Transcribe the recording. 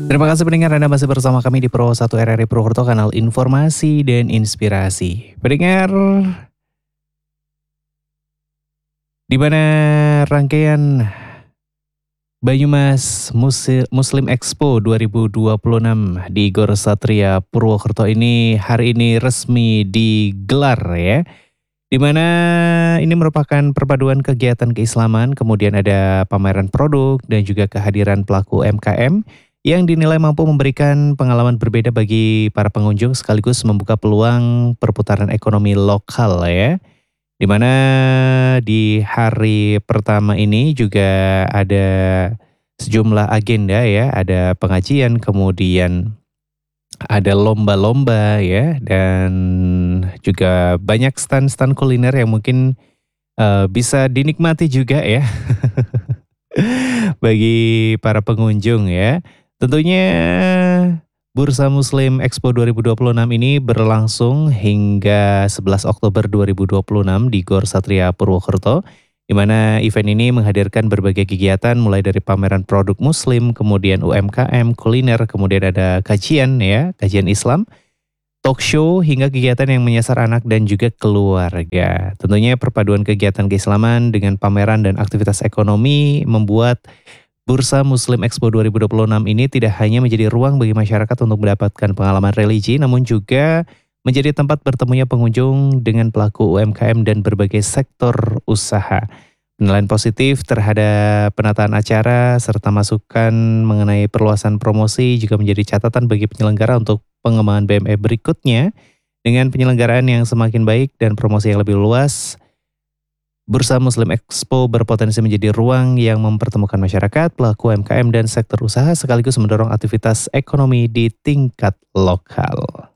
Terima kasih pendengar Anda masih bersama kami di Pro 1 RRI Purwokerto, kanal informasi dan inspirasi. Pendengar, di mana rangkaian Banyumas Muslim Expo 2026 di Gor Satria Purwokerto ini hari ini resmi digelar ya. Di mana ini merupakan perpaduan kegiatan keislaman, kemudian ada pameran produk dan juga kehadiran pelaku UMKM yang dinilai mampu memberikan pengalaman berbeda bagi para pengunjung sekaligus membuka peluang perputaran ekonomi lokal ya. Di mana di hari pertama ini juga ada sejumlah agenda ya, ada pengajian, kemudian ada lomba-lomba ya, dan juga banyak stand-stand kuliner yang mungkin bisa dinikmati juga ya bagi para pengunjung ya. Tentunya Bursa Muslim Expo 2026 ini berlangsung hingga 11 Oktober 2026 di Gor Satria Purwokerto, di mana event ini menghadirkan berbagai kegiatan mulai dari pameran produk muslim, kemudian UMKM, kuliner, kemudian ada kajian ya, kajian Islam, talk show, hingga kegiatan yang menyasar anak dan juga keluarga. Tentunya perpaduan kegiatan keislaman dengan pameran dan aktivitas ekonomi membuat Bursa Muslim Expo 2026 ini tidak hanya menjadi ruang bagi masyarakat untuk mendapatkan pengalaman religi, namun juga menjadi tempat bertemunya pengunjung dengan pelaku UMKM dan berbagai sektor usaha. Penilaian positif terhadap penataan acara serta masukan mengenai perluasan promosi juga menjadi catatan bagi penyelenggara untuk pengembangan BME berikutnya. Dengan penyelenggaraan yang semakin baik dan promosi yang lebih luas, Bursa Muslim Expo berpotensi menjadi ruang yang mempertemukan masyarakat, pelaku UMKM dan sektor usaha sekaligus mendorong aktivitas ekonomi di tingkat lokal.